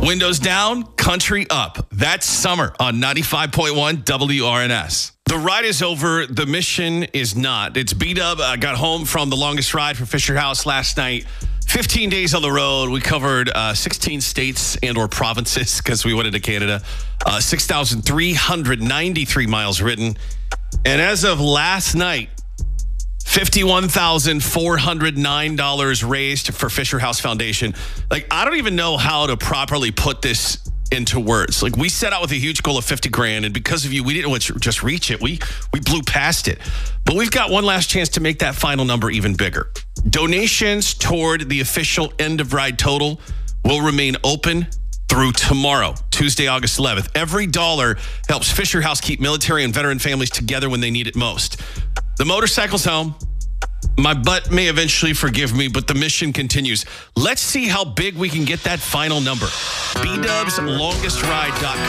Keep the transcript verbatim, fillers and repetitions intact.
Windows down, country up. That's summer on ninety-five point one W R N S. The ride is over. The mission is not. It's B-Dub. I got home from the longest ride for Fisher House last night. fifteen days on the road. We covered uh, sixteen states and or provinces because we went into Canada. Uh, six thousand three hundred ninety-three miles ridden. And as of last night, fifty-one thousand four hundred nine dollars raised for Fisher House Foundation. Like, I don't even know how to properly put this into words. Like, we set out with a huge goal of fifty grand, and because of you, we didn't just reach it. We we blew past it. But we've got one last chance to make that final number even bigger. Donations toward the official end of ride total will remain open through tomorrow, Tuesday, August eleventh. Every dollar helps Fisher House keep military and veteran families together when they need it most. The motorcycle's home. My butt may eventually forgive me, but the mission continues. Let's see how big we can get that final number. B Dubs Longest Ride dot com.